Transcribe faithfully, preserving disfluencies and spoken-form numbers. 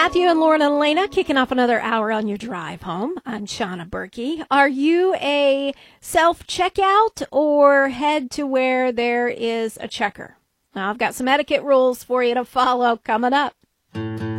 Matthew and Lauren and Elena kicking off another hour on your drive home. I'm Shauna Berkey. Are you a self-checkout or head to where there is a checker? Now, I've got some etiquette rules for you to follow coming up.